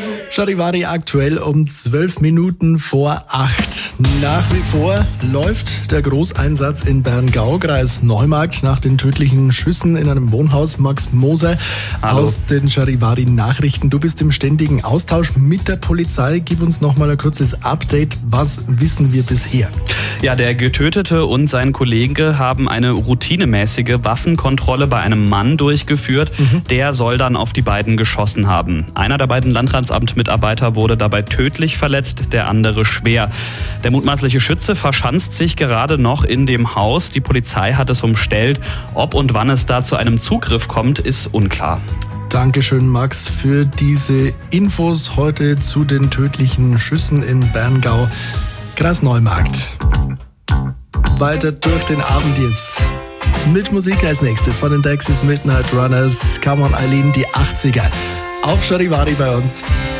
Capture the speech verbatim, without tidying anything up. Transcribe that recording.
Charivari aktuell um zwölf Minuten vor acht. Nach wie vor läuft der Großeinsatz in Berngau, Kreis Neumarkt, nach den tödlichen Schüssen in einem Wohnhaus. Max Moser Hallo. Aus den Charivari-Nachrichten. Du bist im ständigen Austausch mit der Polizei. Gib uns noch mal ein kurzes Update. Was wissen wir bisher? Ja, der Getötete und sein Kollege haben eine routinemäßige Waffenkontrolle bei einem Mann durchgeführt. Mhm. Der soll dann auf die beiden geschossen haben. Einer der beiden Landratsamtmitarbeiter wurde dabei tödlich verletzt, der andere schwer. Der mutmaßliche Schütze verschanzt sich gerade noch in dem Haus. Die Polizei hat es umstellt. Ob und wann es da zu einem Zugriff kommt, ist unklar. Dankeschön, Max, für diese Infos heute zu den tödlichen Schüssen in Berngau, Kreis Neumarkt. Weiter durch den Abend jetzt. Mit Musik als nächstes von den Dexys Midnight Runners. Come on Eileen, die achtziger. Auf Charivari bei uns.